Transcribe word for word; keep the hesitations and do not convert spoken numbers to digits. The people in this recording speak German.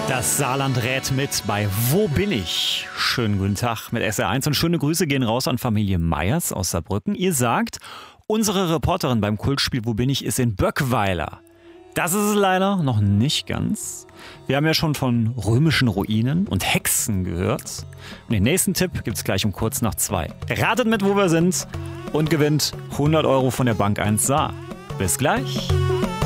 Das Saarland rät mit bei Wo bin ich? Schönen guten Tag mit S R eins und schöne Grüße gehen raus an Familie Meyers aus Saarbrücken. Ihr sagt, unsere Reporterin beim Kultspiel Wo bin ich ist in Böckweiler. Das ist es leider noch nicht ganz. Wir haben ja schon von römischen Ruinen und Hexen gehört. Und den nächsten Tipp gibt's gleich um kurz nach zwei. Ratet mit, wo wir sind und gewinnt hundert Euro von der Bank eins Saar. Bis gleich.